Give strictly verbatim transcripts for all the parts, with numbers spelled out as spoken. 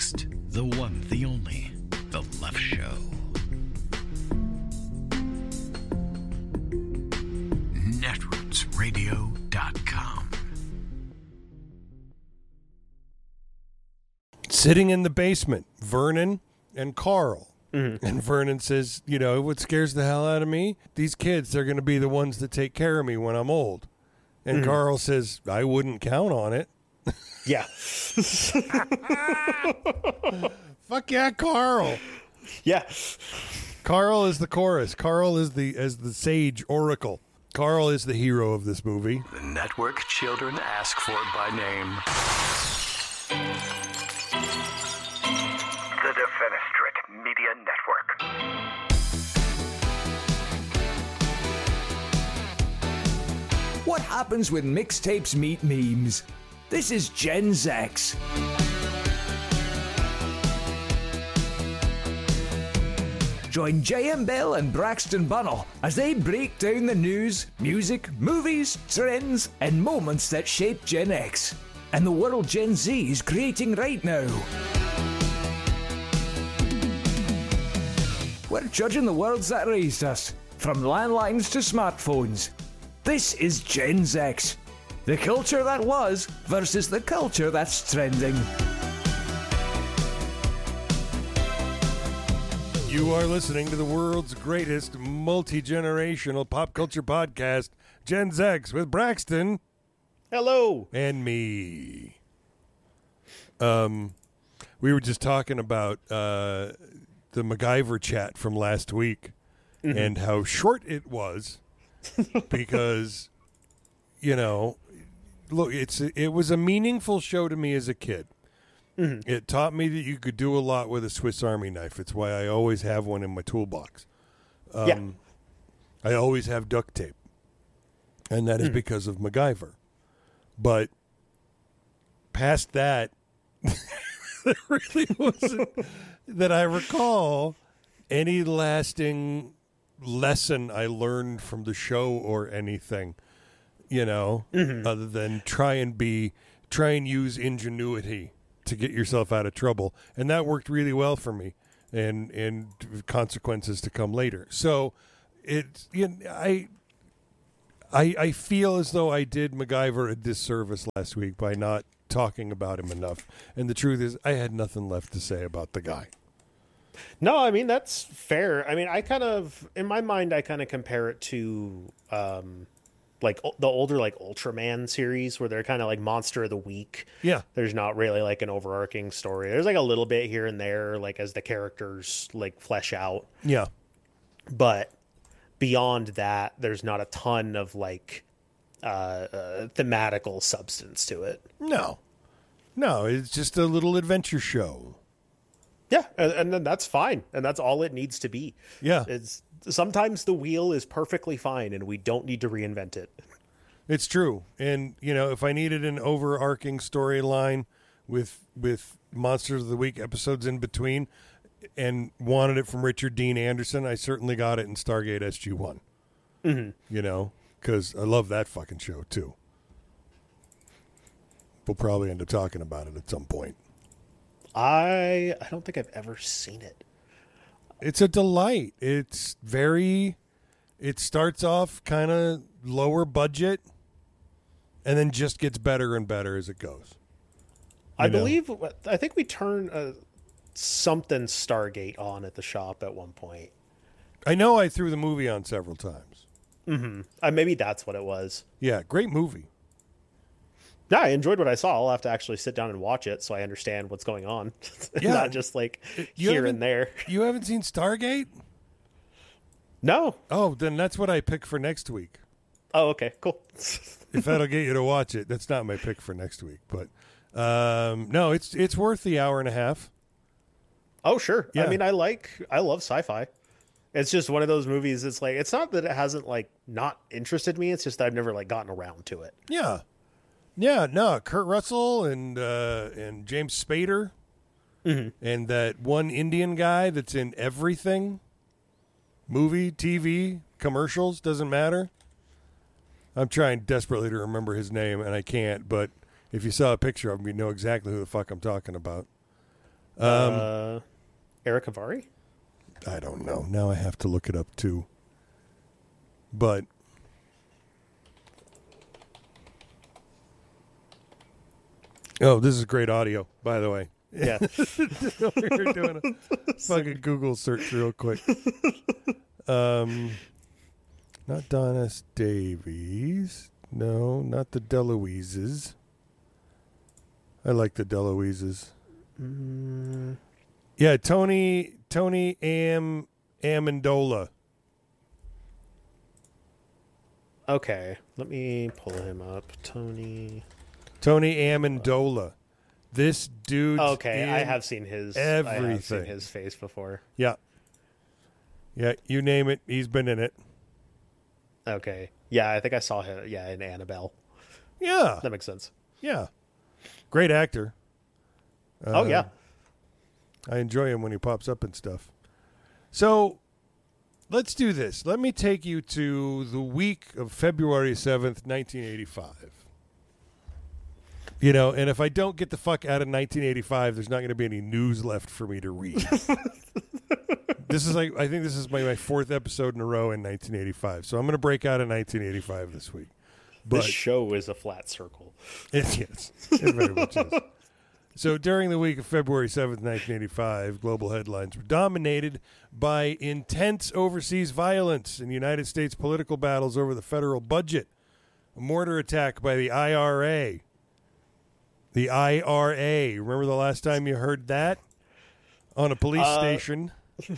Next, the one, the only, The Left Show. netroots radio dot com. Sitting in the basement, Vernon and Carl. Mm-hmm. And Vernon says, you know, what scares the hell out of me? These kids, they're going to be the ones that take care of me when I'm old. And Mm-hmm. Carl says, I wouldn't count on it. Yeah. Fuck yeah, Carl. Yeah. Carl is the chorus. Carl is the as the sage oracle. Carl is the hero of this movie. The network children ask for by name. The Defenestrate Media Network. What happens when mixtapes meet memes? This is Gen X. Join J M Bell and Braxton Bunnell as they break down the news, music, movies, trends, and moments that shape Gen X and the world Gen Z is creating right now. We're judging the worlds that raised us, from landlines to smartphones. This is Gen X, the culture that was versus the culture that's trending. You are listening to the world's greatest multi-generational pop culture podcast, Gen X, with Braxton. Hello. And me. Um, we were just talking about uh, the MacGyver chat from last week mm-hmm. and how short it was because, you know, look, it's it was a meaningful show to me as a kid. Mm-hmm. It taught me that you could do a lot with a Swiss Army knife. It's why I always have one in my toolbox. Um, yeah. I always have duct tape. And that is mm. because of MacGyver. But past that, there really wasn't, that I recall, any lasting lesson I learned from the show or anything, you know, mm-hmm. other than try and be, try and use ingenuity to get yourself out of trouble. And that worked really well for me, and and consequences to come later. So it, you know, I, I I feel as though I did MacGyver a disservice last week by not talking about him enough. And the truth is, I had nothing left to say about the guy. No, I mean, that's fair. I mean, I kind of, in my mind, I kind of compare it to um, like the older like Ultraman series where they're kind of like Monster of the Week. Yeah. There's not really like an overarching story. There's like a little bit here and there, like as the characters like flesh out. Yeah. But beyond that, there's not a ton of like uh, uh, thematical substance to it. No. No, it's just a little adventure show. Yeah, and, and then that's fine, and that's all it needs to be. Yeah. It's sometimes the wheel is perfectly fine, and we don't need to reinvent it. It's true. And, you know, if I needed an overarching storyline with with Monsters of the Week episodes in between and wanted it from Richard Dean Anderson, I certainly got it in Stargate S G one. Mm-hmm. You know, because I love that fucking show, too. We'll probably end up talking about it at some point. I I don't think I've ever seen it. It's a delight. It's very, it starts off kind of lower budget and then just gets better and better as it goes. You I know? believe, I think we turned uh, something Stargate on at the shop at one point. I know I threw the movie on several times. Mm-hmm. Uh, maybe that's what it was. Yeah, great movie. Yeah, I enjoyed what I saw. I'll have to actually sit down and watch it so I understand what's going on. Yeah. Not just like you here and there. You haven't seen Stargate? No. Oh, then that's what I pick for next week. Oh, okay, cool. If that'll get you to watch it. That's not my pick for next week. But um, no, it's it's worth the hour and a half. Oh, sure. Yeah. I mean, I like, I love sci-fi. It's just one of those movies. It's like, it's not that it hasn't like not interested me. It's just that I've never like gotten around to it. Yeah. Yeah, no, Kurt Russell and uh, and James Spader mm-hmm. and that one Indian guy that's in everything, movie, T V, commercials, doesn't matter. I'm trying desperately to remember his name, and I can't, but if you saw a picture of him, you know exactly who the fuck I'm talking about. Um, uh, Eric Avari? I don't know. Now I have to look it up too. But oh, this is great audio, by the way. Yeah. We're doing a fucking Google search real quick. Um, not Don S. Davies. No, not the DeLuises. I like the DeLuises. Mm. Yeah, Tony Tony Am Amendola. Okay, let me pull him up. Tony. Tony Amendola. This dude. Okay, I have seen his everything. I have seen his face before. Yeah. Yeah, you name it, he's been in it. Okay. Yeah, I think I saw him. Yeah, in Annabelle. Yeah. That makes sense. Yeah. Great actor. Uh, oh yeah. I enjoy him when he pops up and stuff. So, let's do this. Let me take you to the week of February seventh, nineteen eighty-five. You know, and if I don't get the fuck out of nineteen eighty-five, there's not going to be any news left for me to read. This is like, I think this is my, my fourth episode in a row in nineteen eighty-five. So I'm going to break out of nineteen eighty-five this week. But This show is a flat circle. It, yes, it very much is. So during the week of February seventh, nineteen eighty-five, global headlines were dominated by intense overseas violence in United States political battles over the federal budget, a mortar attack by the I R A. The I R A. Remember the last time you heard that? On a police Uh, station.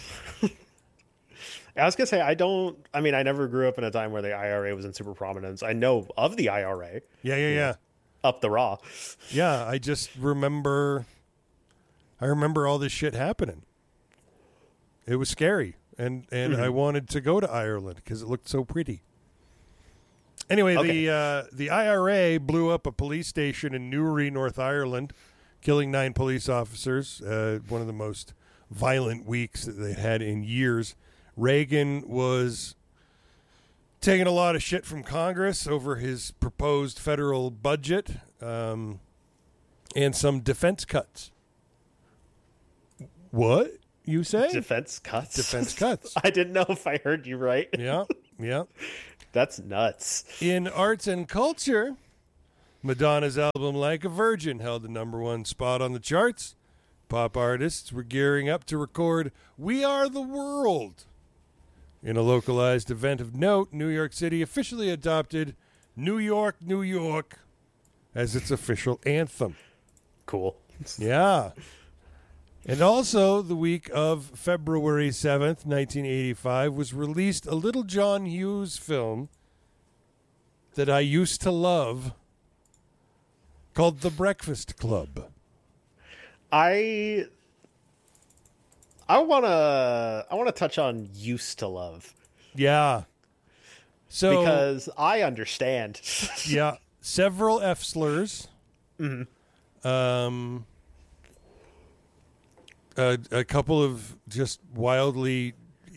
I was gonna say I don't. I mean, I never grew up in a time where the I R A was in super prominence. I know of the I R A. Yeah, yeah, yeah. Up the raw. Yeah, I just remember I remember all this shit happening. It was scary, and and Mm-hmm. I wanted to go to Ireland because it looked so pretty. Anyway, Okay. the uh, the I R A blew up a police station in Newry, North Ireland, killing nine police officers. Uh, one of the most violent weeks that they'd had in years. Reagan was taking a lot of shit from Congress over his proposed federal budget um, and some defense cuts. What you say? Defense cuts. Defense cuts. I didn't know if I heard you right. Yeah, yeah. That's nuts. In arts and culture, Madonna's album Like a Virgin held the number one spot on the charts. Pop artists were gearing up to record We Are the World. In a localized event of note, New York City officially adopted New York, New York as its official anthem. Cool. Yeah. And also, the week of February seventh, nineteen eighty-five, was released a Little John Hughes film that I used to love called The Breakfast Club. I I wanna I wanna touch on used to love Yeah. So, because I understand. yeah, several F slurs. Mm-hmm. Um, a, a couple of just wildly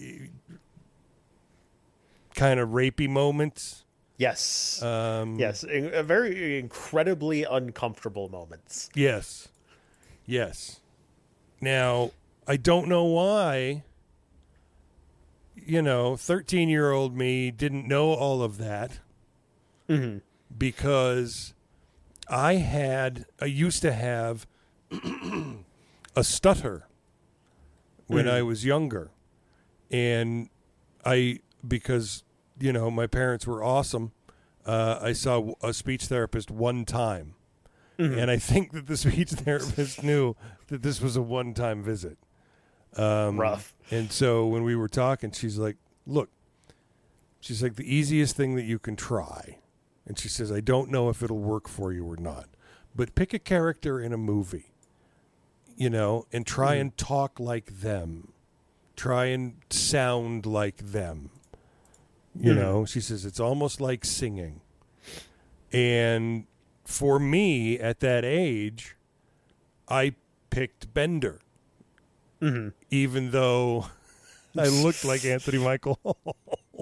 kind of rapey moments. Yes. Um, yes. In, uh, very incredibly uncomfortable moments. Yes. Yes. Now, I don't know why, you know, thirteen-year-old me didn't know all of that. Mm-hmm. Because I had, I used to have a stutter when Mm. I was younger. And I, because, you know, my parents were awesome, uh, I saw a speech therapist one time. Mm-hmm. And I think that the speech therapist knew that this was a one-time visit. Um, Rough. And so when we were talking, she's like, look, she's like, the easiest thing that you can try. And she says, I don't know if it'll work for you or not, but pick a character in a movie, you know, and try Mm. and talk like them. Try and sound like them. You Mm. know, she says, it's almost like singing. And for me at that age, I picked Bender, Mm-hmm. even though I looked like Anthony Michael Hall.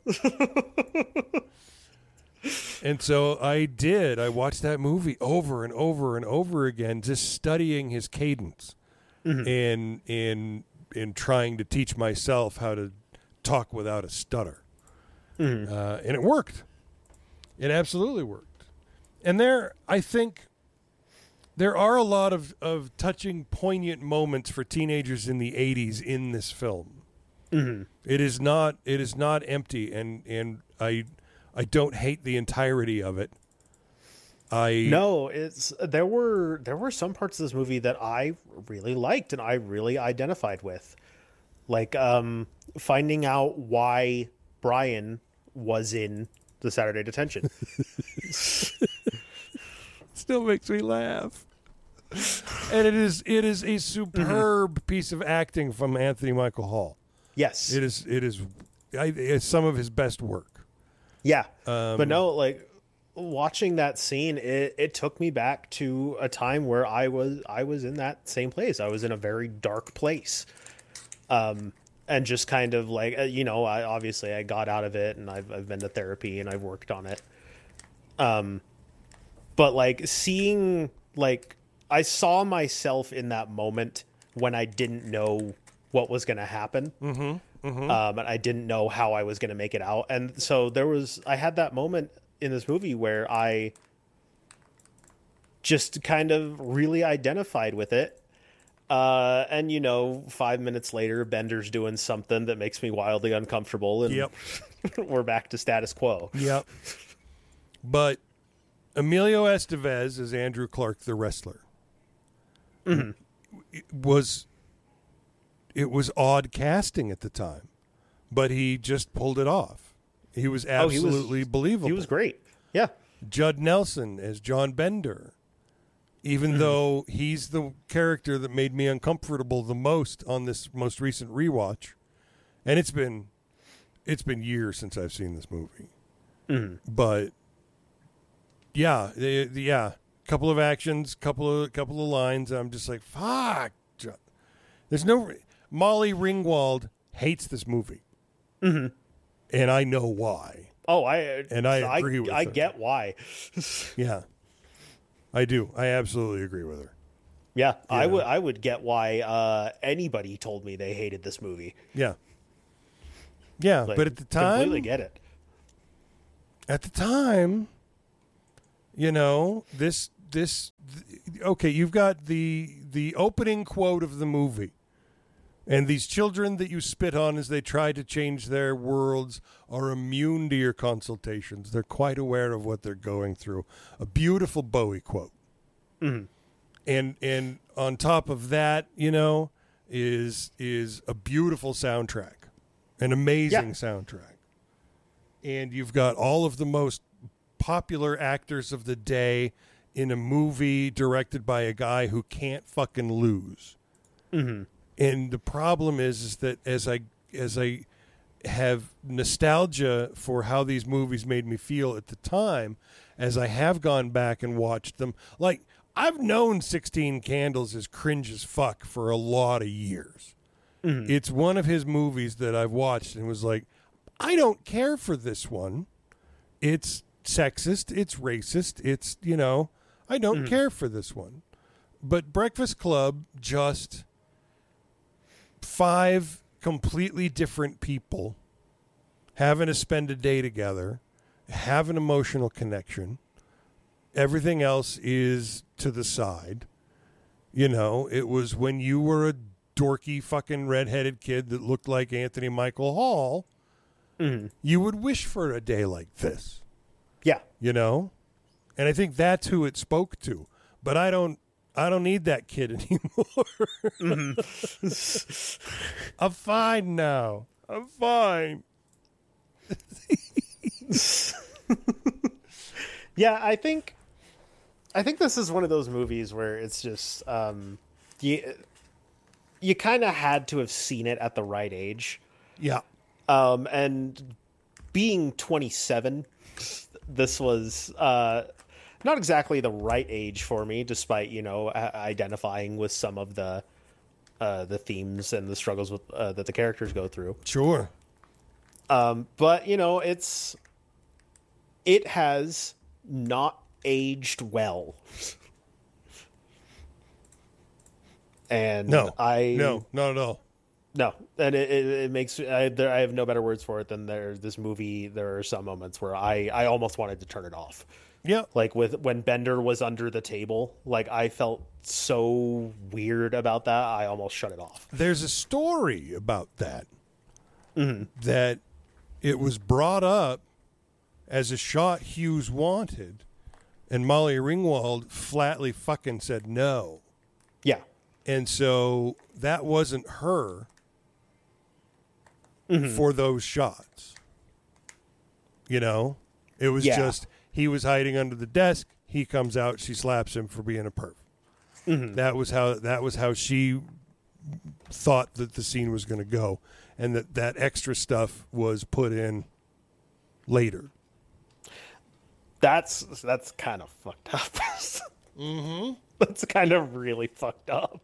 And so I did. I watched that movie over and over and over again, just studying his cadence. mm-hmm. in in in trying to teach myself how to talk without a stutter, mm-hmm. uh, and it worked. It absolutely worked. And there, I think, there are a lot of, of touching, poignant moments for teenagers in the eighties in this film. Mm-hmm. It is not it is not empty, and and I I don't hate the entirety of it. I no, it's there were there were some parts of this movie that I really liked and I really identified with, like um, finding out why Brian was in the Saturday Detention. Still makes me laugh. And it is it is a superb mm-hmm. piece of acting from Anthony Michael Hall. Yes, it is. It is. I, it's some of his best work. Yeah, um, but no, like watching that scene, it, it took me back to a time where I was I was in that same place. I was in a very dark place, um, and just kind of like uh, you know, I obviously I got out of it, and I've I've been to therapy and I've worked on it. Um, but like seeing like. I saw myself in that moment when I didn't know what was going to happen. Mm-hmm, mm-hmm. Um, and I didn't know how I was going to make it out. And so there was, I had that moment in this movie where I just kind of really identified with it. Uh, and, you know, five minutes later, Bender's doing something that makes me wildly uncomfortable. And yep. we're back to status quo. Yep. But Emilio Estevez is Andrew Clark, the wrestler. Mm-hmm. It was it was odd casting at the time, but he just pulled it off. He was absolutely oh, he was, believable. He was great. Yeah. Judd Nelson as John Bender, even mm-hmm. though he's the character that made me uncomfortable the most on this most recent rewatch, and it's been it's been years since I've seen this movie. Mm-hmm. But yeah, yeah. Couple of actions, couple of couple of lines. I'm just like, fuck. There's no Molly Ringwald hates this movie, mm-hmm. and I know why. Oh, I and I agree I, with. I her. get why. Yeah, I do. I absolutely agree with her. Yeah, yeah. I would. I would get why uh, anybody told me they hated this movie. Yeah, yeah, like, but at the time, completely get it. At the time, you know this. This okay, you've got the the opening quote of the movie, and these children that you spit on as they try to change their worlds are immune to your consultations. They're quite aware of what they're going through. A beautiful Bowie quote. Mm-hmm. And and on top of that, you know, is is a beautiful soundtrack, an amazing yeah. soundtrack, and you've got all of the most popular actors of the day in a movie directed by a guy who can't fucking lose. Mm-hmm. And the problem is, is that as I as I have nostalgia for how these movies made me feel at the time, as I have gone back and watched them, like I've known sixteen Candles is cringe as fuck for a lot of years. Mm-hmm. It's one of his movies that I've watched and was like, I don't care for this one. It's sexist. It's racist. It's, you know, I don't mm-hmm. care for this one. But Breakfast Club, just five completely different people having to spend a day together, have an emotional connection. Everything else is to the side. You know, it was when you were a dorky fucking redheaded kid that looked like Anthony Michael Hall, mm-hmm. you would wish for a day like this. Yeah. You know? And I think that's who it spoke to. But I don't I don't need that kid anymore. mm-hmm. I'm fine now. I'm fine. Yeah, I think I think this is one of those movies where it's just um, you you kind of had to have seen it at the right age. Yeah. Um, and being twenty-seven, this was uh, not exactly the right age for me, despite, you know, identifying with some of the uh, the themes and the struggles with uh, that the characters go through. Sure. Um, but, you know, it's it has not aged well. And No, I no, not at all. No, and it, it, it makes I, there, I have no better words for it than there's this movie. There are some moments where I, I almost wanted to turn it off. Yeah, Like with when Bender was under the table, like I felt so weird about that. I almost shut it off. there's a story about that. Mm-hmm. That it was brought up as a shot Hughes wanted, and Molly Ringwald flatly fucking said no. Yeah. And so that wasn't her Mm-hmm. for those shots. You know? It was Yeah. just, he was hiding under the desk, he comes out, she slaps him for being a perv. Mm-hmm. That was how that was how she thought that the scene was going to go, and that that extra stuff was put in later. That's that's kind of fucked up. mm-hmm. That's kind of really fucked up.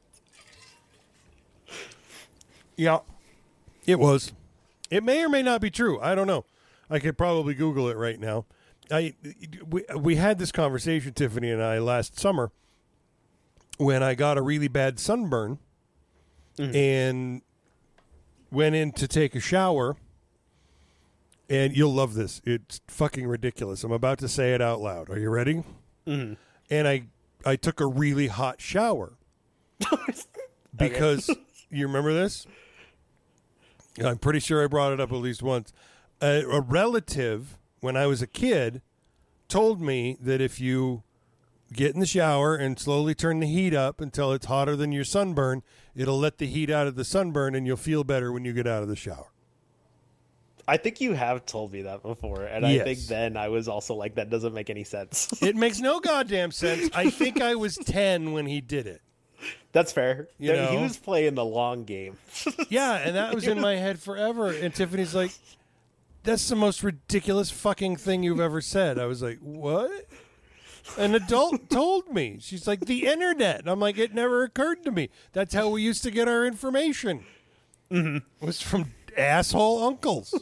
Yeah, it was. It may or may not be true. I don't know. I could probably Google it right now. I we, we had this conversation, Tiffany and I, last summer when I got a really bad sunburn and went in to take a shower. And you'll love this. It's fucking ridiculous. I'm about to say it out loud. Are you ready? Mm-hmm. And I I took a really hot shower because you remember this? I'm pretty sure I brought it up at least once. A, a relative, when I was a kid, told me that if you get in the shower and slowly turn the heat up until it's hotter than your sunburn, it'll let the heat out of the sunburn and you'll feel better when you get out of the shower. I think you have told me that before, and Yes. I think then I was also like, that doesn't make any sense. It makes no goddamn sense. I think I was ten when he did it. That's fair. You He know? was playing the long game. Yeah, and that was in my head forever. And Tiffany's like, that's the most ridiculous fucking thing you've ever said. I was like, what? An adult told me. She's like, the internet. And I'm like, it never occurred to me. That's how we used to get our information. Mm-hmm. It was from asshole uncles.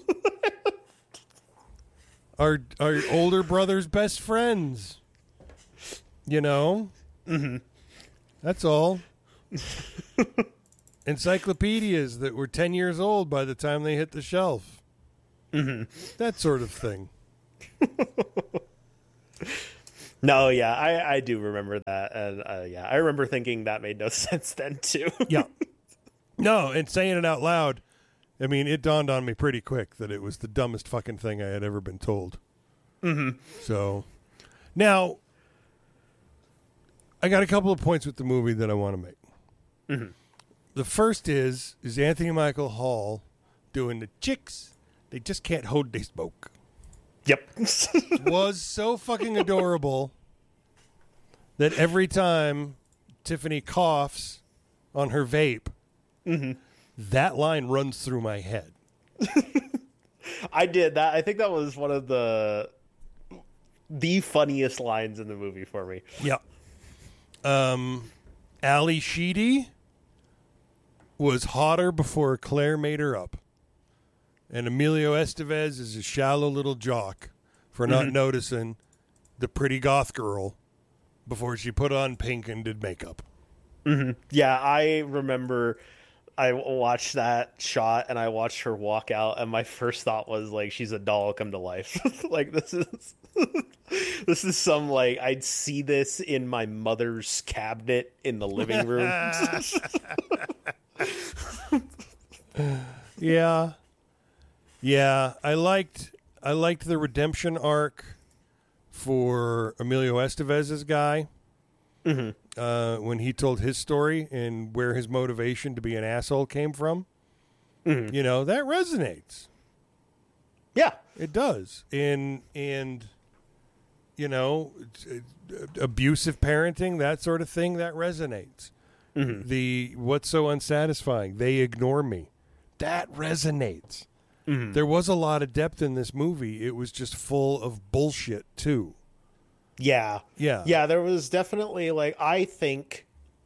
our our older brother's best friends. You know? Mm-hmm. That's all. Encyclopedias that were ten years old by the time they hit the shelf. Mm-hmm. That sort of thing. No, yeah, I, I do remember that. And uh, yeah, I remember thinking that made no sense then, too. Yeah. No, and saying it out loud, I mean, it dawned on me pretty quick that it was the dumbest fucking thing I had ever been told. Mm-hmm. So, now, I got a couple of points with the movie that I want to make. Mm-hmm. The first is, is Anthony Michael Hall doing the chicks, they just can't hold they smoke. Yep. Was so fucking adorable that every time Tiffany coughs on her vape, mm-hmm. that line runs through my head. I did that. I think that was one of the the funniest lines in the movie for me. Yeah. Um, Ali Sheedy was hotter before Claire made her up. And Emilio Estevez is a shallow little jock for not mm-hmm. noticing the pretty goth girl before she put on pink and did makeup. Mm-hmm. Yeah, I remember I watched that shot and I watched her walk out, and my first thought was like, she's a doll come to life. Like this is this is some like I'd see this in my mother's cabinet in the living room. Yeah. Yeah, I liked I liked the redemption arc for Emilio Estevez's guy. Mm-hmm. Uh, when he told his story and where his motivation to be an asshole came from. Mm-hmm. You know, that resonates. Yeah. It does. And, and you know, abusive parenting, that sort of thing, that resonates. Mm-hmm. The what's so unsatisfying, they ignore me. That resonates. Mm-hmm. There was a lot of depth in this movie. It was just full of bullshit, too. Yeah. Yeah. Yeah, there was definitely, like, I think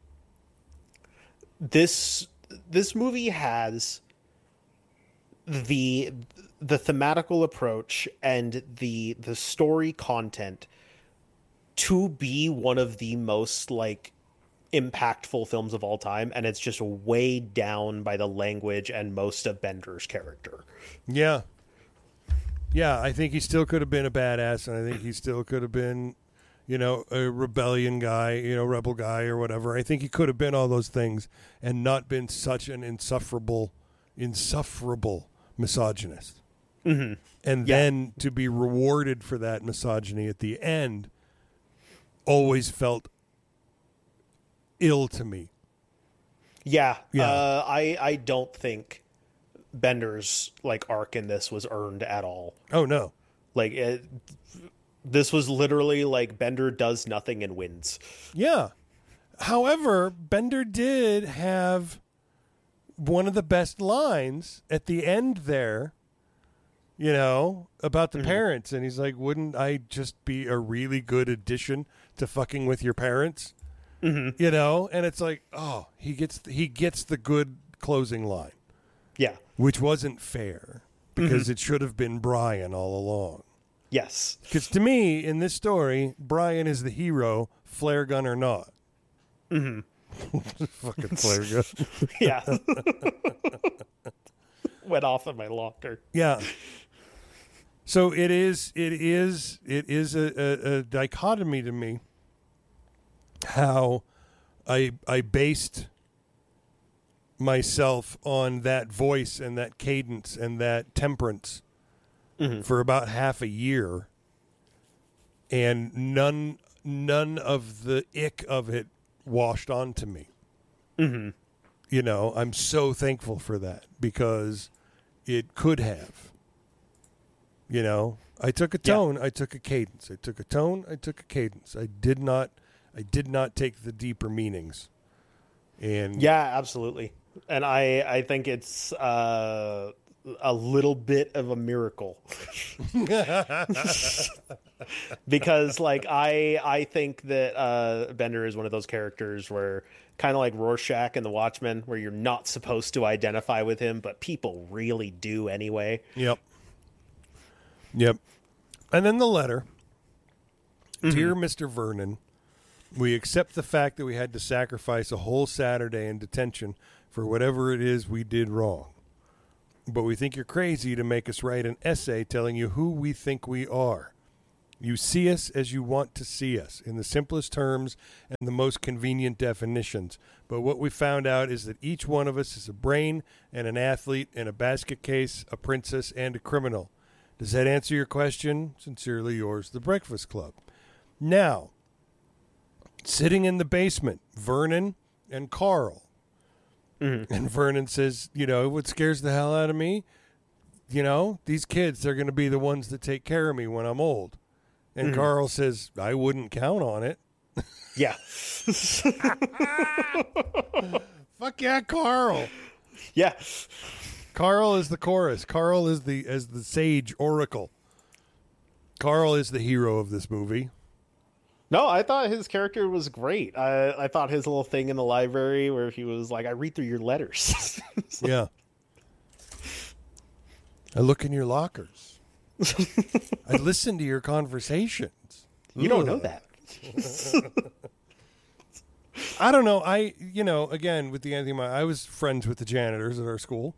this this movie has the the thematical approach and the the story content to be one of the most, like, impactful films of all time, and it's just weighed down by the language and most of Bender's character. Yeah. Yeah, I think he still could have been a badass, and I think he still could have been, you know, a rebellion guy, you know, rebel guy or whatever. I think he could have been all those things and not been such an insufferable, insufferable misogynist. Mm-hmm. And Yeah. then to be rewarded for that misogyny at the end always felt ill to me. Yeah, Yeah. Uh, I I don't think Bender's like arc in this was earned at all. Oh, no. Like it, this was literally like Bender does nothing and wins. Yeah. However, Bender did have one of the best lines at the end there, you know, about the Mm-hmm. parents. And he's like, wouldn't I just be a really good addition to fucking with your parents? Mm-hmm. You know? And it's like, oh, he gets he gets the good closing line, Yeah. which wasn't fair because Mm-hmm. it should have been Brian all along. Yes. Because to me, in this story, Brian is the hero, flare gun or not. Mm-hmm. Fucking flare gun. Yeah. Went off in my locker. Yeah. So it is. It is. It is a, a, a dichotomy to me. How I I based myself on that voice and that cadence and that temperance for about half a year, and none none of the ick of it washed onto me. Mm-hmm. You know, I'm so thankful for that because it could have. You know, I took a Yeah. tone, I took a cadence. I took a tone, I took a cadence. I did not I did not take the deeper meanings. And Yeah, absolutely. And I I think it's uh, a little bit of a miracle. Because like I I think that uh, Bender is one of those characters where kind of like Rorschach in The Watchmen, where you're not supposed to identify with him, but people really do anyway. Yep. Yep. And then the letter. Dear Mister Vernon, we accept the fact that we had to sacrifice a whole Saturday in detention for whatever it is we did wrong. But we think you're crazy to make us write an essay telling you who we think we are. You see us as you want to see us, in the simplest terms and the most convenient definitions. But what we found out is that each one of us is a brain and an athlete and a basket case, a princess and a criminal. Does that answer your question? Sincerely yours, The Breakfast Club. Now, sitting in the basement, Vernon and Carl. Mm-hmm. And Vernon says, you know, what scares the hell out of me? You know, these kids, they're going to be the ones that take care of me when I'm old. And mm-hmm. Carl says, I wouldn't count on it. Yeah. Fuck yeah, Carl. Yeah. Carl is the chorus. Carl is the as the sage oracle. Carl is the hero of this movie. No, I thought his character was great. I, I thought his little thing in the library where he was like, I read through your letters. Yeah. I look in your lockers. I listen to your conversations. You don't know that. I don't know. I, you know, again, with the Anthony, I was friends with the janitors at our school.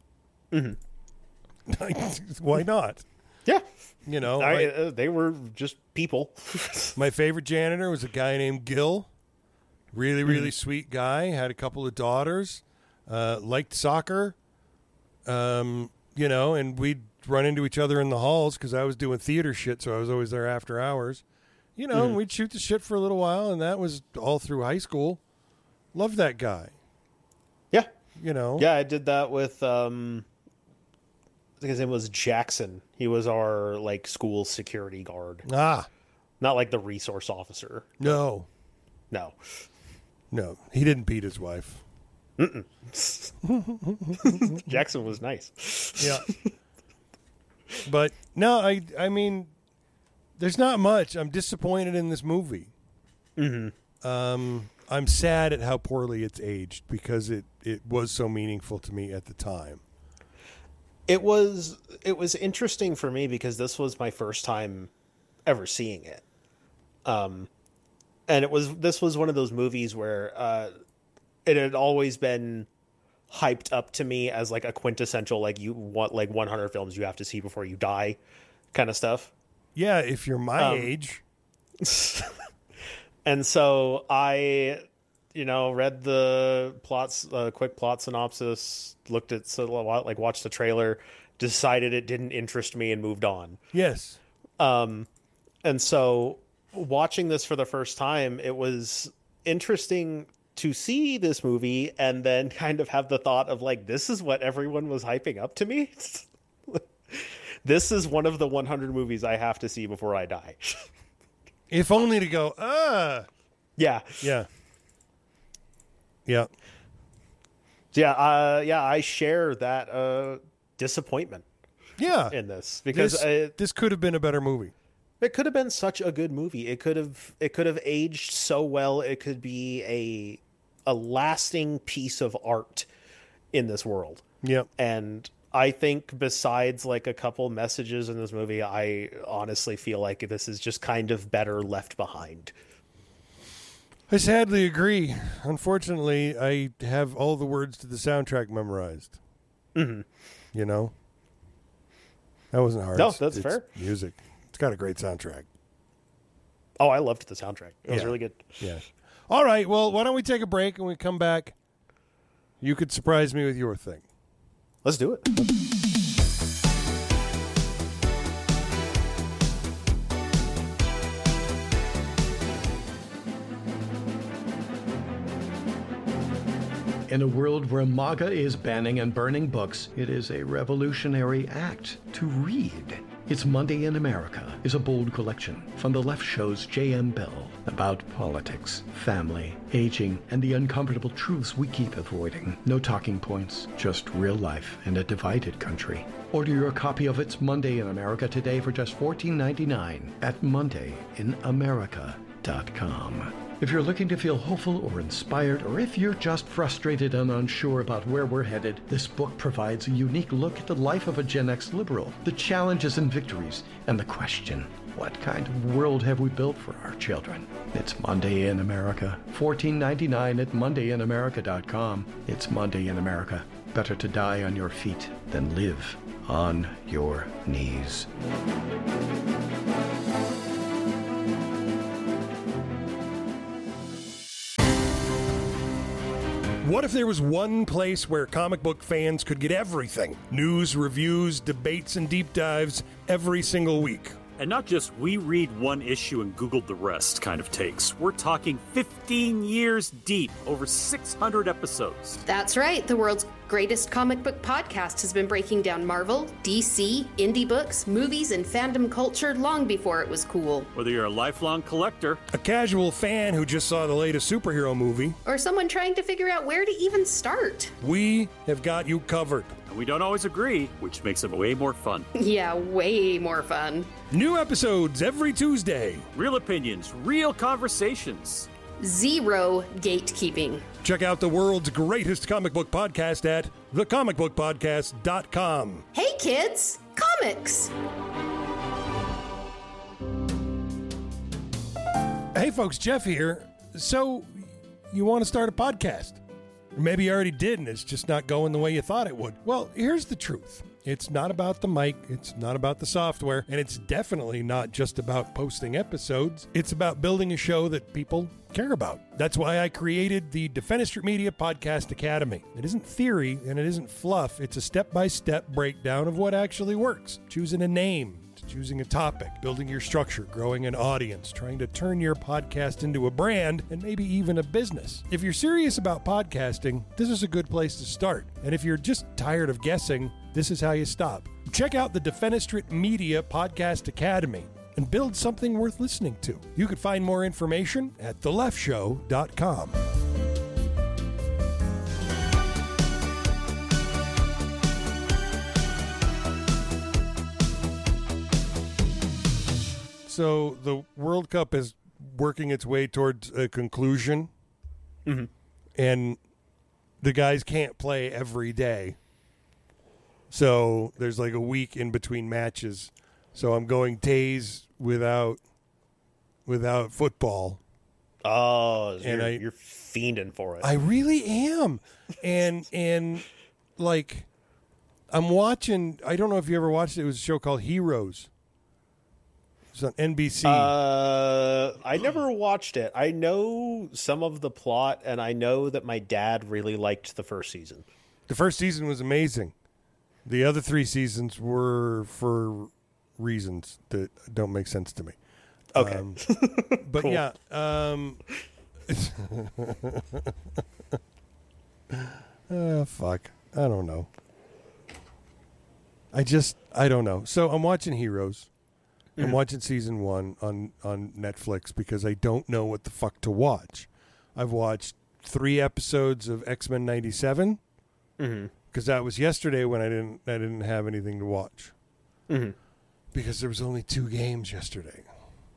Mm-hmm. Why not? Yeah. You know, I, my, uh, they were just people. my favorite janitor was a guy named Gil. Really, really mm. sweet guy. Had a couple of daughters. Uh, liked soccer. Um, you know, and we'd run into each other in the halls because I was doing theater shit, so I was always there after hours. You know, mm. and we'd shoot the shit for a little while, and that was all through high school. Loved that guy. Yeah. You know. Yeah, I did that with... Um... I think his name was Jackson. He was our like school security guard. Ah, not like the resource officer. No, no, no. He didn't beat his wife. Mm-mm. Jackson was nice. Yeah, but no, I. I mean, there's not much. I'm disappointed in this movie. Mm-hmm. Um, I'm sad at how poorly it's aged because it it was so meaningful to me at the time. It was it was interesting for me because this was my first time ever seeing it, um, and it was this was one of those movies where uh, it had always been hyped up to me as like a quintessential, like you want like one hundred films you have to see before you die kind of stuff. Yeah, if you're my Um, age. And so I, you know, read the plots, uh, quick plot synopsis, looked at, so like watched the trailer, decided it didn't interest me and moved on. Yes. Um, and so watching this for the first time, it was interesting to see this movie and then kind of have the thought of like, this is what everyone was hyping up to me. This is one of the one hundred movies I have to see before I die. If only to go, ah. Yeah. Yeah. Yeah. Yeah. Uh, yeah. I share that uh, disappointment Yeah. in this because This, I, this could have been a better movie. it could have been such a good movie. It could have it could have aged so well. It could be a a lasting piece of art in this world. Yep. And I think besides like a couple messages in this movie, I honestly feel like this is just kind of better left behind. I sadly agree. Unfortunately, I have all the words to the soundtrack memorized. Mm-hmm. You know? That wasn't hard. No, It's- that's it's fair. Music. It's got a great soundtrack. Oh, I loved the soundtrack. It was Yeah. really good. Yeah. All right. Well, why don't we take a break and we come back? You could surprise me with your thing. Let's do it. In a world where MAGA is banning and burning books, it is a revolutionary act to read. It's Monday in America is a bold collection from The Left Show's J M Bell about politics, family, aging, and the uncomfortable truths we keep avoiding. No talking points, just real life in a divided country. Order your copy of It's Monday in America today for just fourteen ninety-nine at monday in america dot com. If you're looking to feel hopeful or inspired, or if you're just frustrated and unsure about where we're headed, this book provides a unique look at the life of a Gen X liberal, the challenges and victories, and the question, what kind of world have we built for our children? It's Monday in America. fourteen ninety-nine at monday in america dot com. It's Monday in America. Better to die on your feet than live on your knees. What if there was one place where comic book fans could get everything? News, reviews, debates, and deep dives every single week. And not just we read one issue and Googled the rest kind of takes. We're talking fifteen years deep, over six hundred episodes. That's right. The world's greatest comic book podcast has been breaking down Marvel, D C, indie books, movies, and fandom culture long before it was cool. Whether you're a lifelong collector, A casual fan who just saw the latest superhero movie, Or someone trying to figure out where to even start. we have got you covered. and we don't always agree, which makes it way more fun. Yeah, way more fun. New episodes every Tuesday. Real opinions, real conversations. Zero gatekeeping. Check out the world's greatest comic book podcast at the comic book podcast dot com. Hey kids, comics! Hey folks, Jeff here. So, you want to start a podcast? Or maybe you already did and it's just not going the way you thought it would. Well, here's the truth. It's not about the mic, it's not about the software, and it's definitely not just about posting episodes. It's about building a show that people care about. That's why I created the Defenestrate Media Podcast Academy. It isn't theory and it isn't fluff. It's a step-by-step breakdown of what actually works. Choosing a name, choosing a topic, building your structure, growing an audience, trying to turn your podcast into a brand, and maybe even a business. If you're serious about podcasting, this is a good place to start. And if you're just tired of guessing, this is how you stop. Check out the Defenestrate Media Podcast Academy and build something worth listening to. You can find more information at the left show dot com. So the World Cup is working its way towards a conclusion, Mhm. and the guys can't play every day. So there's like a week in between matches. So I'm going days without without football. Oh, And you're, I- you're fiending for it. I really am. And and like I'm watching, I don't know if you ever watched it, it was a show called Heroes. It's on N B C. Uh, I never watched it. I know some of the plot, and I know that my dad really liked the first season. The first season was amazing. The other three seasons were for reasons that don't make sense to me. Okay. Um, but Cool. yeah. Um, uh, fuck. I don't know. I just, I don't know. So I'm watching Heroes. I'm watching season one on, on Netflix because I don't know what the fuck to watch. I've watched three episodes of X-Men ninety-seven Mhm. because that was yesterday when I didn't I didn't have anything to watch Mhm. because there was only two games yesterday.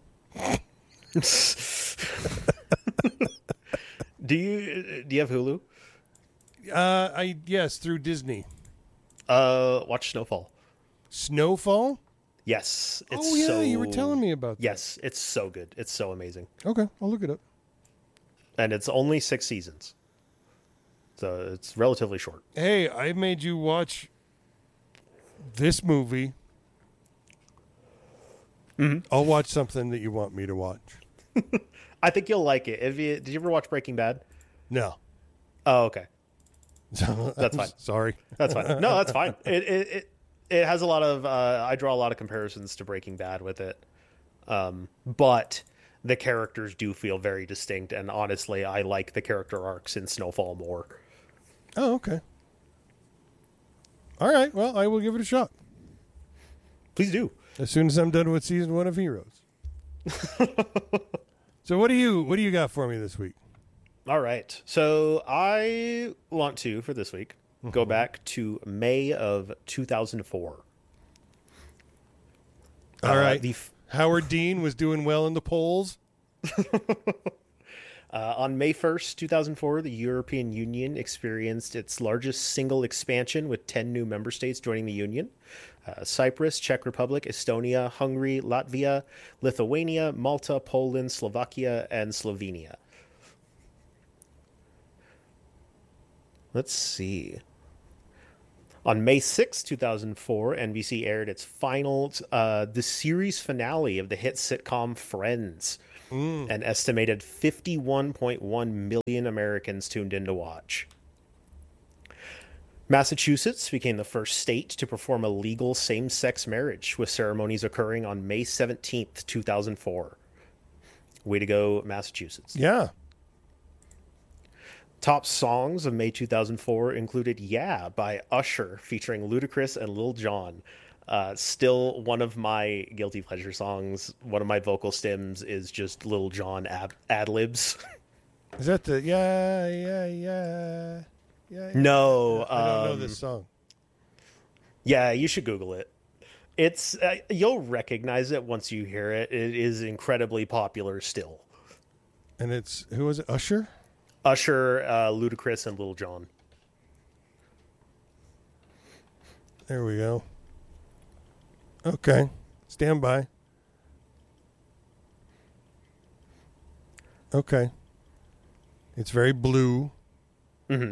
Do you do you have Hulu? Uh, I yes through Disney. Uh, watch Snowfall. Snowfall. Yes. It's Oh, yeah, so, you were telling me about that. Yes, it's so good. It's so amazing, Okay, I'll look it up. and it's only six seasons, so it's relatively short. Hey, I made you watch this movie. Mhm. I'll watch something that you want me to watch. I think you'll like it. If you, did you ever watch Breaking Bad? No. Oh, okay. That's fine. Sorry. That's fine. No, that's fine. It it it, it has a lot of. Uh, I draw a lot of comparisons to Breaking Bad with it, um, but the characters do feel very distinct. And honestly, I like the character arcs in Snowfall more. Oh, okay. All right. Well, I will give it a shot Please do. as soon as I'm done with season one of Heroes. So, what do you what do you got for me this week? All right. So I want to for this week go back to May of two thousand four. All Uh, right. the f- Howard Dean was doing well in the polls. Uh, on May first, two thousand four, the European Union experienced its largest single expansion with ten new member states joining the Union. Uh, Cyprus, Czech Republic, Estonia, Hungary, Latvia, Lithuania, Malta, Poland, Slovakia, and Slovenia. Let's see. On May sixth, two thousand four, N B C aired its final, uh, the series finale of the hit sitcom Friends. An estimated fifty-one point one million Americans tuned in to watch. Massachusetts became the first state to perform a legal same-sex marriage, with ceremonies occurring on May seventeenth, two thousand four. Way to go, Massachusetts. Yeah. Top songs of May two thousand four included Yeah by Usher featuring Ludacris and Lil Jon. Uh, still one of my guilty pleasure songs. One of my vocal stems is just Lil Jon ad- ad-libs. Is that the yeah yeah yeah yeah? No. I don't know um, this song. Yeah, you should Google it. It's uh, you'll recognize it once you hear it. It is incredibly popular still. And it's who was it? Usher. Usher, uh, Ludacris, and Lil Jon. There we go. Okay. Stand by. Okay. It's very blue. Mm-hmm.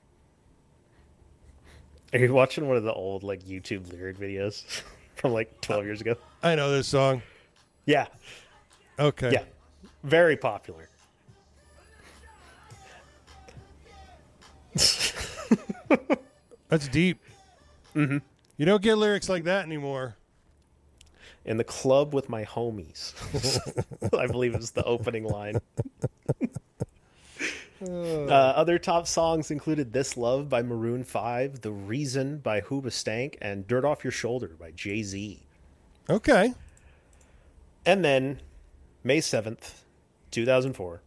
Are you watching one of the old like YouTube lyric videos from like twelve years ago? I know this song. Yeah. Okay. Yeah. Very popular. That's deep. Mm-hmm. You don't get lyrics like that anymore. In the club with my homies. I believe it's the opening line. Uh, other top songs included This Love by Maroon five, The Reason by Hoobastank, and Dirt Off Your Shoulder by Jay-Z. Okay. And then, May seventh, two thousand four,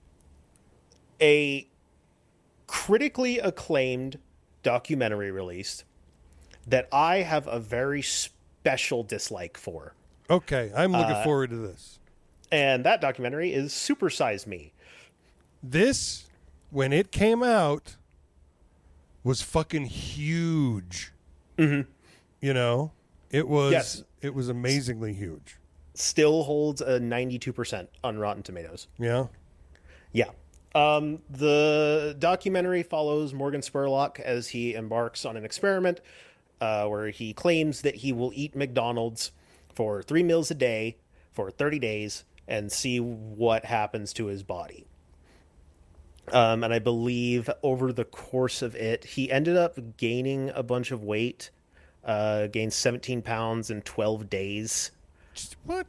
a critically acclaimed documentary released that I have a very special dislike for. Okay. I'm looking Uh, forward to this. And that documentary is Super Size Me. This, when it came out, was fucking huge. Mm-hmm. You know? It was Yes. it was amazingly huge. Still holds a ninety-two percent on Rotten Tomatoes. Yeah. Yeah. Um, the documentary follows Morgan Spurlock as he embarks on an experiment uh, where he claims that he will eat McDonald's for three meals a day for thirty days and see what happens to his body. Um, and I believe over the course of it, he ended up gaining a bunch of weight, uh, gained seventeen pounds in twelve days. What?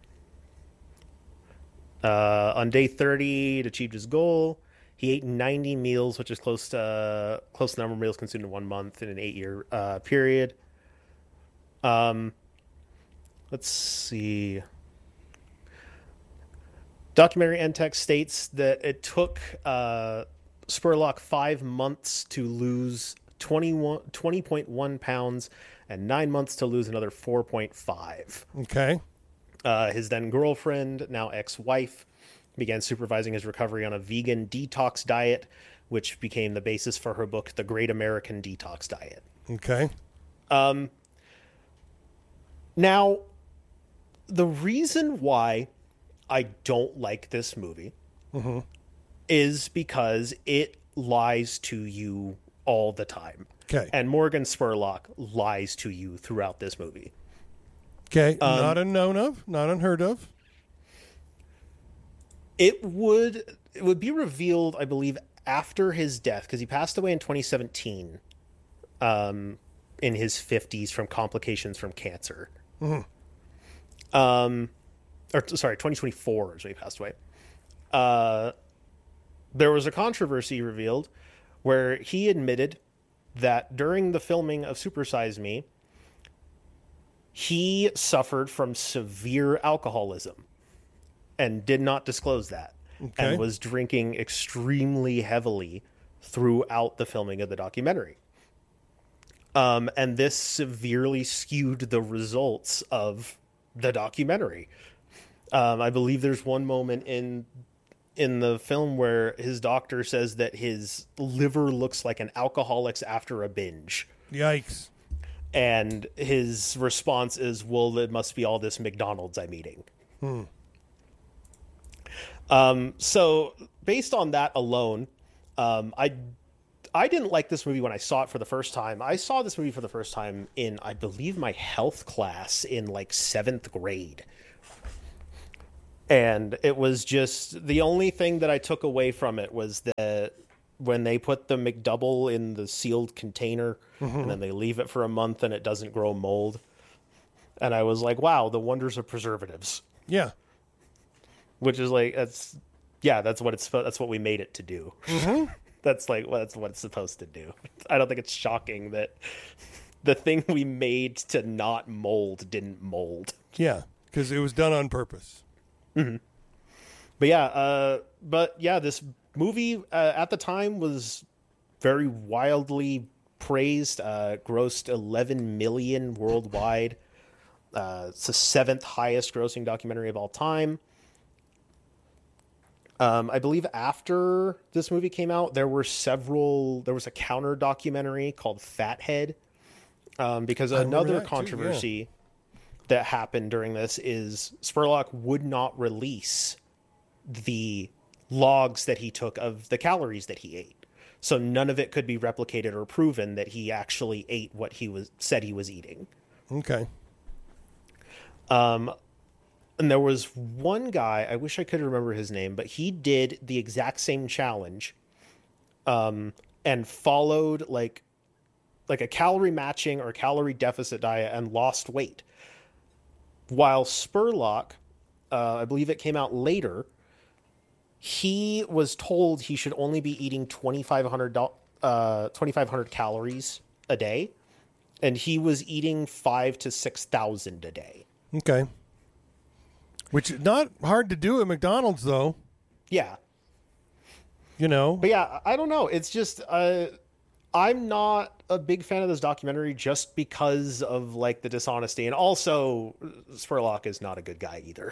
Uh, on day thirty, it achieved his goal. He ate ninety meals, which is close to uh, close to the number of meals consumed in one month in an eight-year uh, period. Um, let's see. Documentary end text states that it took uh, Spurlock five months to lose twenty-one, twenty point one pounds and nine months to lose another four point five. Okay. Uh, his then girlfriend, now ex-wife, began supervising his recovery on a vegan detox diet, which became the basis for her book, The Great American Detox Diet. Okay. Um, now, the reason why I don't like this movie mm-hmm. is because it lies to you all the time. Okay. And Morgan Spurlock lies to you throughout this movie. Okay, Um, not unknown of, not unheard of. It would it would be revealed, I believe, after his death, because he passed away in twenty seventeen, um, in his fifties from complications from cancer. Mm-hmm. Um, or sorry, twenty twenty-four is when he passed away. Uh, there was a controversy revealed where he admitted that during the filming of Super Size Me, he suffered from severe alcoholism and did not disclose that, okay. and was drinking extremely heavily throughout the filming of the documentary. Um, and this severely skewed the results of the documentary. Um, I believe there's one moment in in the film where his doctor says that his liver looks like an alcoholic's after a binge. Yikes. And his response is, well, it must be all this McDonald's I'm eating. Hmm. Um, so based on that alone, um, I, I didn't like this movie when I saw it for the first time. I saw this movie for the first time in, I believe, my health class in like seventh grade. And it was just, the only thing that I took away from it was that when they put the McDouble in the sealed container, mm-hmm. and then they leave it for a month and it doesn't grow mold. And I was like, wow, the wonders of preservatives. Yeah. Which is like, that's, yeah, that's what it's, that's what we made it to do. Mm-hmm. That's like, well, that's what it's supposed to do. I don't think it's shocking that the thing we made to not mold didn't mold. Yeah. Because it was done on purpose. Mm-hmm. But yeah, uh, but yeah, this movie uh, at the time was very wildly praised, uh, grossed eleven million worldwide. Uh, it's the seventh highest grossing documentary of all time. Um, I believe after this movie came out, there were several, there was a counter documentary called Fathead, um, because another controversy too, yeah. that happened during this is Spurlock would not release the logs that he took of the calories that he ate. So none of it could be replicated or proven that he actually ate what he was said he was eating. Okay. Um, and there was one guy, I wish I could remember his name, but he did the exact same challenge, um, and followed like, like a calorie matching or calorie deficit diet and lost weight. While Spurlock, uh, I believe it came out later, he was told he should only be eating twenty-five hundred, uh, twenty-five hundred calories a day, and he was eating five to six thousand a day. Okay. Which is not hard to do at McDonald's, though. Yeah. You know? But yeah, I don't know. It's just, uh, I'm not a big fan of this documentary just because of, like, the dishonesty. And also, Spurlock is not a good guy either.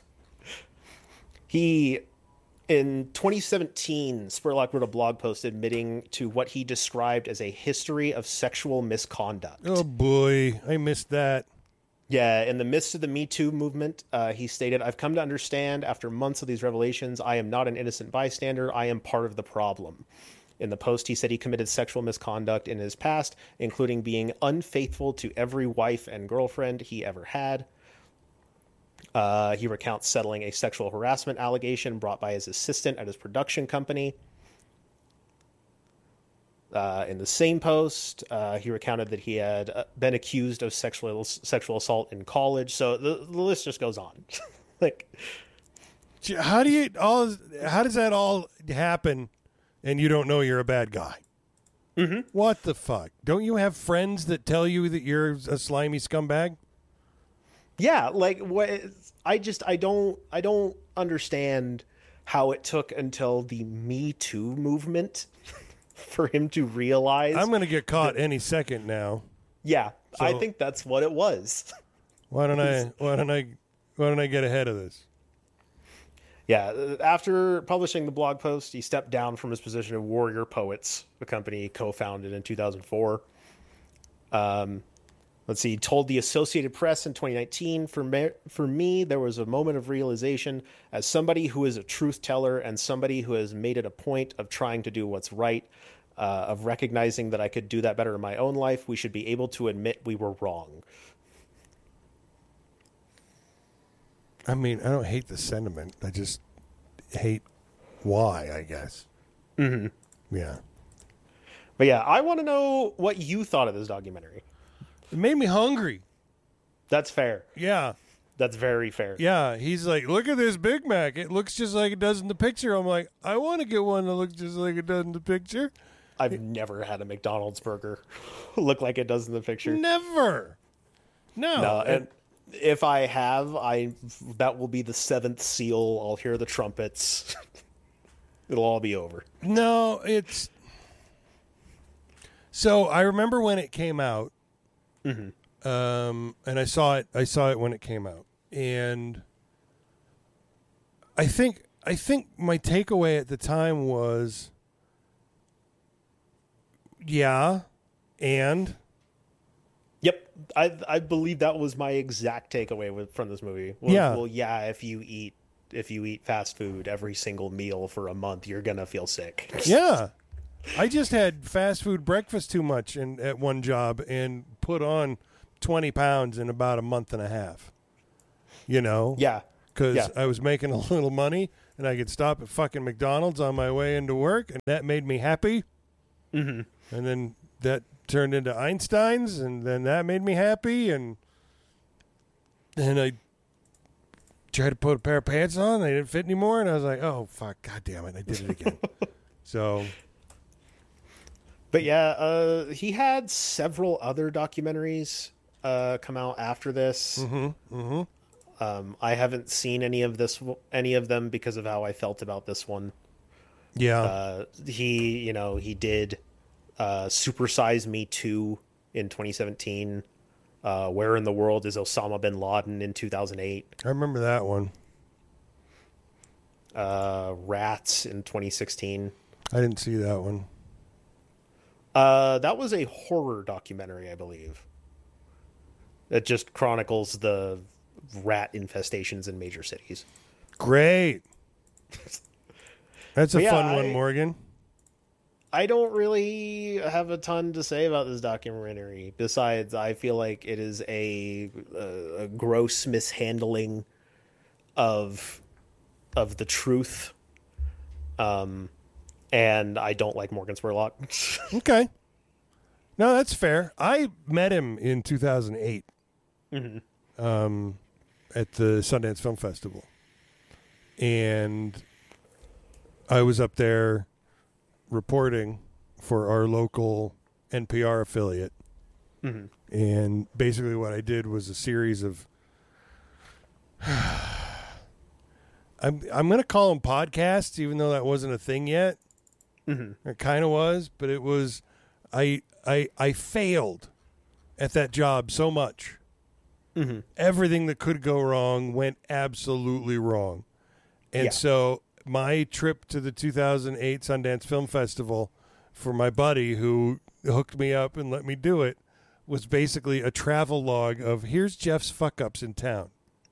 He, in twenty seventeen, Spurlock wrote a blog post admitting to what he described as a history of sexual misconduct. Oh, boy. I missed that. Yeah, in the midst of the Me Too movement, uh, he stated, "I've come to understand after months of these revelations, I am not an innocent bystander. I am part of the problem." In the post, he said he committed sexual misconduct in his past, including being unfaithful to every wife and girlfriend he ever had. Uh, he recounts settling a sexual harassment allegation brought by his assistant at his production company. Uh, in the same post, uh, he recounted that he had uh, been accused of sexual sexual assault in college. So the, the list just goes on. Like, how do you all? How does that all happen, and you don't know you're a bad guy? Mm-hmm. What the fuck? Don't you have friends that tell you that you're a slimy scumbag? Yeah, like what? I just I don't I don't understand how it took until the Me Too movement for him to realize. I'm going to get caught that, any second now. Yeah, so I think that's what it was. Why don't I? Why don't I? Why don't I get ahead of this? Yeah, after publishing the blog post, he stepped down from his position at Warrior Poets, the company he co-founded in two thousand four. Um, let's see, he told the Associated Press in twenty nineteen, for me, for me, there was a moment of realization as somebody who is a truth teller and somebody who has made it a point of trying to do what's right, uh, of recognizing that I could do that better in my own life. We should be able to admit we were wrong. I mean, I don't hate the sentiment. I just hate why, I guess. Mm-hmm. Yeah. But yeah, I want to know what you thought of this documentary. It made me hungry. That's fair. Yeah. That's very fair. Yeah. He's like, look at this Big Mac. It looks just like it does in the picture. I'm like, I want to get one that looks just like it does in the picture. I've never had a McDonald's burger look like it does in the picture. Never. No. No, and if I have, I that will be the seventh seal. I'll hear the trumpets. It'll all be over. No, it's... So I remember when it came out, mm-hmm. um, and I saw it. I saw it when it came out, and I think I think my takeaway at the time was, yeah, and yep, I I believe that was my exact takeaway with, from this movie. Was, yeah, well, yeah, if you eat if you eat fast food every single meal for a month, you're gonna feel sick. Yeah. I just had fast food breakfast too much in, at one job and put on twenty pounds in about a month and a half. You know? Yeah. Because yeah. I was making a little money and I could stop at fucking McDonald's on my way into work, and that made me happy. Mm-hmm. And then that turned into Einstein's, and then that made me happy. And then I tried to put a pair of pants on. They didn't fit anymore. And I was like, oh, fuck, God damn it. I did it again. So... But yeah, uh, he had several other documentaries uh, come out after this. Mm-hmm, mm-hmm. Um, I haven't seen any of this, any of them, because of how I felt about this one. Yeah, uh, he, you know, he did uh, Super Size Me two in twenty seventeen. Uh, Where in the World is Osama bin Laden in two thousand eight? I remember that one. Uh, Rats in twenty sixteen. I didn't see that one. Uh, that was a horror documentary, I believe. It just chronicles the rat infestations in major cities. Great. That's a yeah, fun I, one, Morgan. I don't really have a ton to say about this documentary. Besides, I feel like it is a, a, a gross mishandling of of the truth. Um. And I don't like Morgan Spurlock. Okay. No, that's fair. I met him in two thousand eight mm-hmm. um, at the Sundance Film Festival. And I was up there reporting for our local N P R affiliate. Mm-hmm. And basically what I did was a series of... I'm, I'm going to call them podcasts, even though that wasn't a thing yet. Mm-hmm. It kind of was, but it was, I, I, I failed at that job so much. Mm-hmm. Everything that could go wrong went absolutely wrong. And yeah. so my trip to the two thousand eight Sundance Film Festival for my buddy who hooked me up and let me do it was basically a travel log of here's Jeff's fuck ups in town.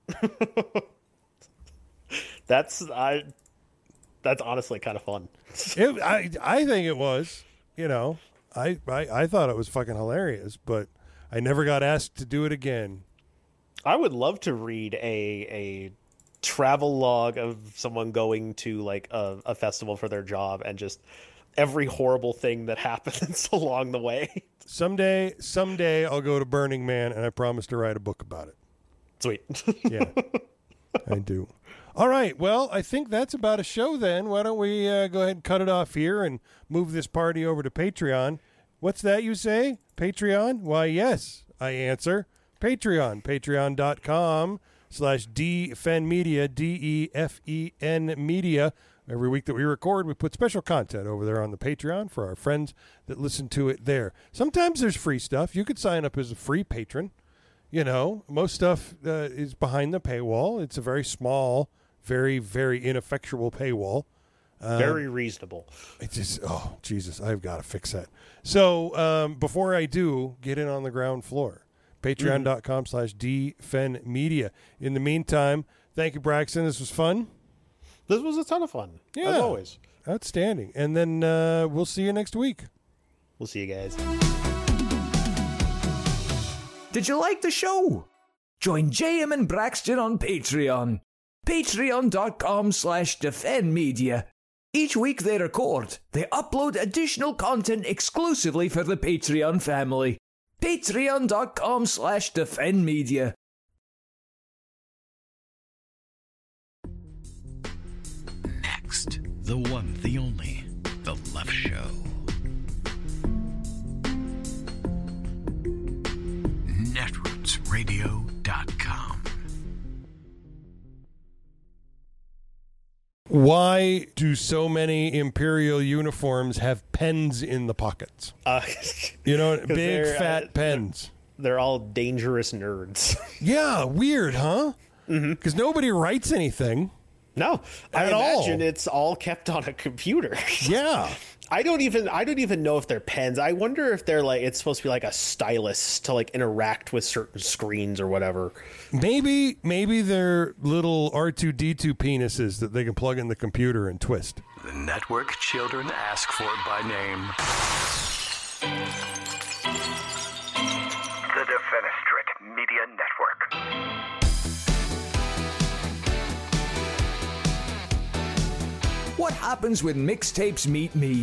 That's I. That's honestly kind of fun. It, I I think it was. You know, I, I I thought it was fucking hilarious, but I never got asked to do it again. I would love to read a a travel log of someone going to like a, a festival for their job and just every horrible thing that happens along the way. Someday, someday I'll go to Burning Man, and I promise to write a book about it. Sweet. Yeah, I do. All right. Well, I think that's about a show then. Why don't we uh, go ahead and cut it off here and move this party over to Patreon? What's that you say? Patreon? Why, yes, I answer. Patreon. Patreon.com slash DFenMedia, D E F E N Media. Every week that we record, we put special content over there on the Patreon for our friends that listen to it there. Sometimes there's free stuff. You could sign up as a free patron. You know, most stuff uh, is behind the paywall. It's a very small, very, very ineffectual paywall. Um, very reasonable. It's just, oh, Jesus, I've got to fix that. So um, before I do, get in on the ground floor. Patreon.com slash DFenMedia. In the meantime, thank you, Braxton. This was fun. This was a ton of fun, yeah, as always. Outstanding. And then uh, we'll see you next week. We'll see you guys. Did you like the show? Join J M and Braxton on Patreon. Patreon.com slash DefendMedia. Each week they record, they upload additional content exclusively for the Patreon family. Patreon.com slash DefendMedia. Next, the one, the only, The Left Show. Netroots Radio dot com. Why do so many Imperial uniforms have pens in the pockets? Uh, you know, big they're, fat uh, pens. They're, they're all dangerous nerds. Yeah, weird, huh? Because mm-hmm. nobody writes anything. No, I at imagine all. it's all kept on a computer. Yeah. I don't even I don't even know if they're pens. I wonder if they're like it's supposed to be like a stylus to like interact with certain screens or whatever. Maybe maybe they're little R two D two penises that they can plug in the computer and twist. The network children ask for by name. The Defenestrate Media Network. What happens when mixtapes meet me?